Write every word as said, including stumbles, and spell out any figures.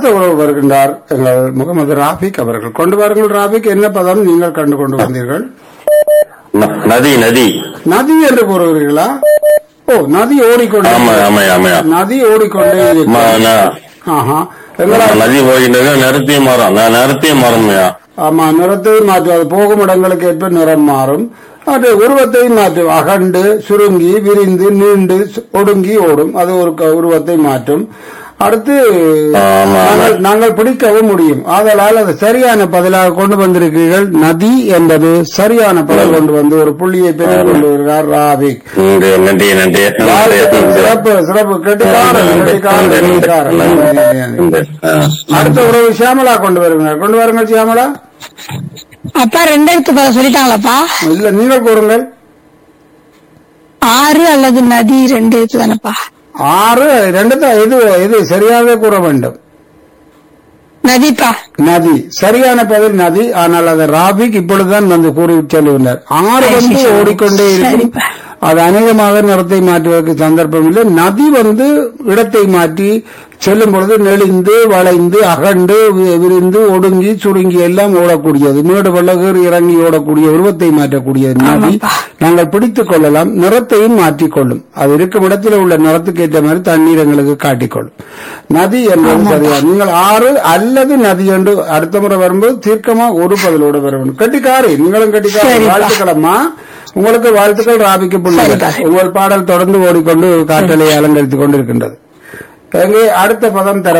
அடுத்த உறவு வருகின்றார் எங்கள் முகமது ராபிக் அவர்கள். கொண்டு வாருங்கள் ராபிக். என்ன பதம் நீங்கள் கண்டு கொண்டு வந்தீர்கள்? நதி. நதி நதி என்று கூறுகிறீர்களா? ஓ, நதி ஓடிக்கொண்டே நதி ஓடிக்கொண்டே நதி போகின்றது. நிறத்தைய மரம் நிறத்தைய மரம். ஆமா, நிறத்தையும் மாற்றும். அது போகும் இடங்களுக்கு ஏற்ப நிறம் மாறும். அது உருவத்தையும் மாற்றும். அகண்டு, சுருங்கி, விரிந்து, நீண்டு, ஒடுங்கி ஓடும். அது ஒரு உருவத்தை மாற்றும். அடுத்து நாங்கள் பிடிக்கவும் முடியும். ஆதலால் அது சரியான பதிலாக கொண்டு வந்திருக்கிறீர்கள். நதி என்பது சரியான பதில் கொண்டு வந்து ஒரு புள்ளியை பெற்றுக் கொண்டு வருகிறார் ராபிக். சிறப்பு சிறப்பு. கெட்டிக்காரன். அடுத்த உறவு சியாமலா கொண்டு வருகிறார். கொண்டு வாருங்கள் சியாமலா. அப்பா ரெண்டாயிரத்து சொல்லிட்டாங்களாப்பா? இல்ல, நீங்கள் கூறுங்கள். ஆறு அல்லது நதி ரெண்டு தானப்பா? ஆறு ரெண்டு தான். இது இது சரியாக கூற வேண்டும். நதிப்பா. நதி சரியான பதில் நதி. ஆனால் அது ராபிக் இப்பொழுதுதான் வந்து கூறி செல்லுகிறார். ஆறு வந்து ஓடிக்கொண்டே இருக்கும். அது அநேகமாக நிறத்தை மாற்றுவதற்கு சந்தர்ப்பம் இல்லை. நதி வந்து இடத்தை மாற்றி செல்லும் பொழுது நெளிந்து வளைந்து அகண்டு விரிந்து ஒடுங்கி சுருங்கி எல்லாம் ஓடக்கூடியது. மேடு பள்ளகர் இறங்கி ஓடக்கூடிய உருவத்தை மாற்றக்கூடியது நதி. நாங்கள் பிடித்துக் கொள்ளலாம். நிறத்தையும் மாற்றிக்கொள்ளும். அது இருக்கும் இடத்தில் உள்ள நிறத்துக்கு ஏற்ற மாதிரி தண்ணீர் எங்களுக்கு காட்டிக்கொள்ளும். நதி என்பது சரியா. நீங்கள் ஆறு அல்லது நதி என்று அடுத்த முறை வரும்போது தீர்க்கமா ஒரு பதிலோடு வர வேண்டும். கட்டிக்காரி, நீங்களும் கட்டிக்காரி. வாழ்த்துக்களம்மா. உங்களுக்கு வாழ்த்துக்கள் ராபிக்கு புள்ளிகள். உங்கள் பாடல் தொடர்ந்து ஓடிக்கொண்டு காற்றலை அலங்கரித்துக் கொண்டிருக்கின்றது. அடுத்த பதம் தர